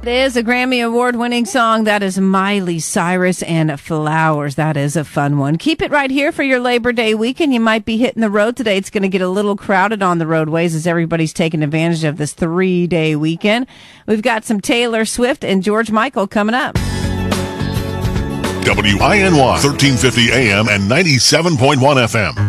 There's a Grammy Award-winning song. That is Miley Cyrus and Flowers. That is a fun one. Keep it right here for your Labor Day weekend. You might be hitting the road today. It's going to get a little crowded on the roadways as everybody's taking advantage of this 3-day weekend. We've got some Taylor Swift and George Michael coming up. WINY 1350 AM and 97.1 FM.